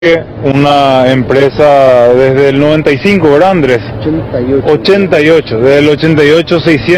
Una empresa desde el 95, ¿verdad, Andrés? 88, desde el 88,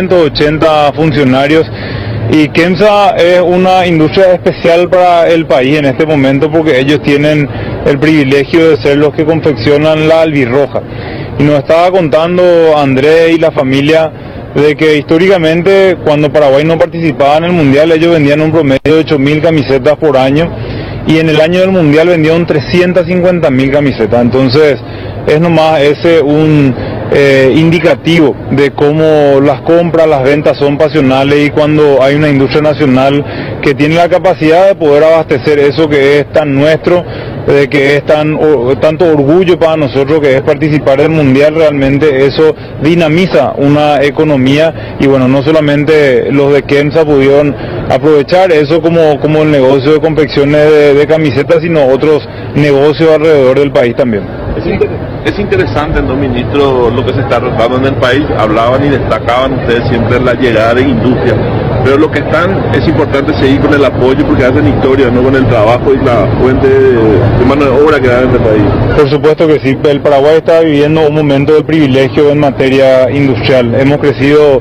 680 funcionarios. Y Kemsa es una industria especial para el país en este momento porque ellos tienen el privilegio de ser los que confeccionan la albirroja. Y nos estaba contando Andrés y la familia de que históricamente cuando Paraguay no participaba en el Mundial ellos vendían un promedio de 8.000 camisetas por año. Y en el año del Mundial vendieron 350.000 camisetas. Entonces es nomás ese un indicativo de cómo las compras, las ventas son pasionales, y cuando hay una industria nacional que tiene la capacidad de poder abastecer eso que es tan nuestro, de que es tanto orgullo para nosotros que es participar del Mundial, realmente eso dinamiza una economía. Y bueno, no solamente los de Kemsa pudieron aprovechar eso como el negocio de confecciones de camisetas, sino otros negocios alrededor del país también. Es interesante, ¿no, ministro, lo que se está tratando en el país? Hablaban y destacaban ustedes siempre la llegada de industria, pero lo que es importante seguir con el apoyo porque hacen historia, ¿no?, con el trabajo y la fuente de mano de obra que da en este país. Por supuesto que sí, el Paraguay está viviendo un momento de privilegio en materia industrial. Hemos crecido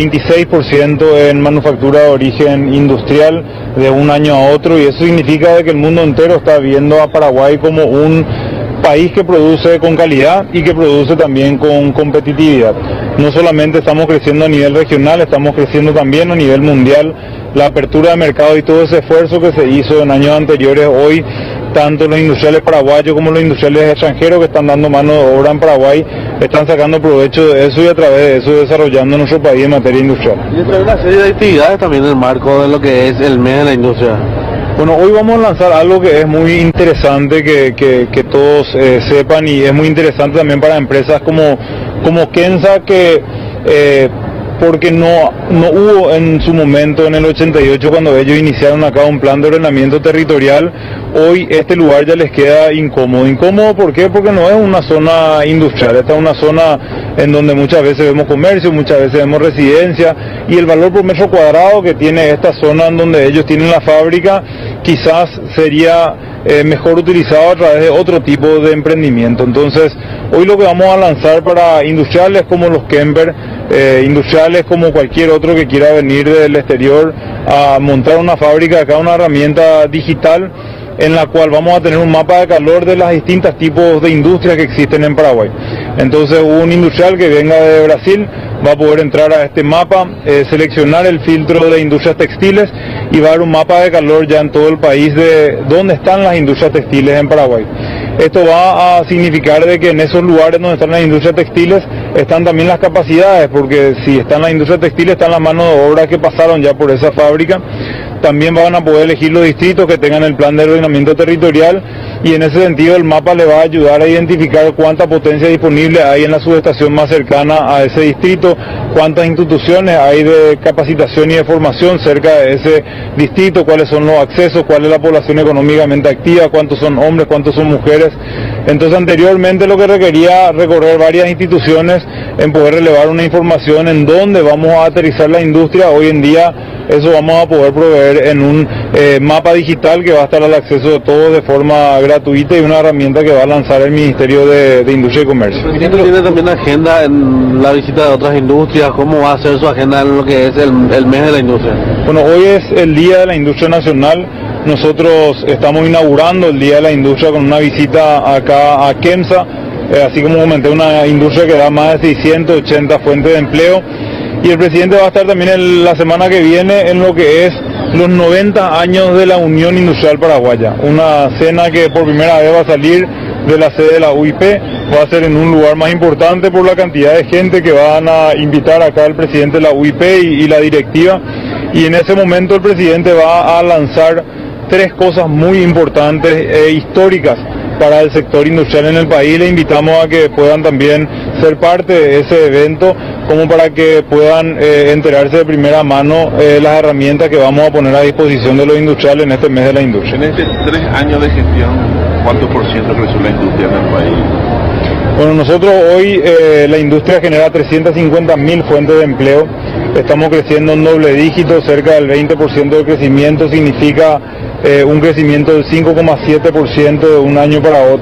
26% en manufactura de origen industrial de un año a otro, y eso significa que el mundo entero está viendo a Paraguay como un país que produce con calidad y que produce también con competitividad. No solamente estamos creciendo a nivel regional, estamos creciendo también a nivel mundial. La apertura de mercado y todo ese esfuerzo que se hizo en años anteriores, hoy tanto los industriales paraguayos como los industriales extranjeros que están dando mano de obra en Paraguay están sacando provecho de eso, y a través de eso desarrollando nuestro país en materia industrial. Y trae una serie de actividades también en el marco de lo que es el mes de la industria. Bueno, hoy vamos a lanzar algo que es muy interesante que todos sepan, y es muy interesante también para empresas como Kemsa, que porque no hubo en su momento, en el 88, cuando ellos iniciaron acá un plan de ordenamiento territorial. Hoy este lugar ya les queda incómodo. ¿Incómodo por qué? Porque no es una zona industrial, esta es una zona en donde muchas veces vemos comercio, muchas veces vemos residencia, y el valor por metro cuadrado que tiene esta zona en donde ellos tienen la fábrica quizás sería mejor utilizado a través de otro tipo de emprendimiento. Entonces hoy lo que vamos a lanzar para industriales como los Kemper, industriales como cualquier otro que quiera venir del exterior a montar una fábrica acá, una herramienta digital en la cual vamos a tener un mapa de calor de las distintas tipos de industrias que existen en Paraguay. Entonces un industrial que venga de Brasil va a poder entrar a este mapa, seleccionar el filtro de industrias textiles, y va a haber un mapa de calor ya en todo el país de dónde están las industrias textiles en Paraguay. Esto va a significar de que en esos lugares donde están las industrias textiles están también las capacidades, porque si están las industrias textiles están las manos de obra que pasaron ya por esa fábrica. También van a poder elegir los distritos que tengan el plan de ordenamiento territorial, y en ese sentido el mapa le va a ayudar a identificar cuánta potencia disponible hay en la subestación más cercana a ese distrito, cuántas instituciones hay de capacitación y de formación cerca de ese distrito, cuáles son los accesos, cuál es la población económicamente activa, cuántos son hombres, cuántos son mujeres. Entonces anteriormente lo que requería recorrer varias instituciones en poder relevar una información en dónde vamos a aterrizar la industria, hoy en día eso vamos a poder proveer en un mapa digital que va a estar al acceso de todos de forma gratuita, y una herramienta que va a lanzar el Ministerio de Industria y Comercio. ¿El ministro tiene también agenda en la visita de otras industrias? ¿Cómo va a ser su agenda en lo que es el mes de la industria? Bueno, hoy es el Día de la Industria Nacional. Nosotros estamos inaugurando el Día de la Industria con una visita acá a Kemsa, así como comenté, una industria que da más de 680 fuentes de empleo. Y el presidente va a estar también la semana que viene en lo que es los 90 años de la Unión Industrial Paraguaya. Una cena que por primera vez va a salir de la sede de la UIP, va a ser en un lugar más importante por la cantidad de gente que van a invitar acá el presidente de la UIP y la directiva. Y en ese momento el presidente va a lanzar tres cosas muy importantes e históricas para el sector industrial en el país. Le invitamos a que puedan también ser parte de ese evento, como para que puedan enterarse de primera mano las herramientas que vamos a poner a disposición de los industriales en este mes de la industria. En estos 3 años de gestión, ¿cuánto por ciento creció la industria en el país? Bueno, nosotros hoy la industria genera 350.000 fuentes de empleo. Estamos creciendo en doble dígito, cerca del 20% de crecimiento. Significa un crecimiento del 5,7% de un año para otro.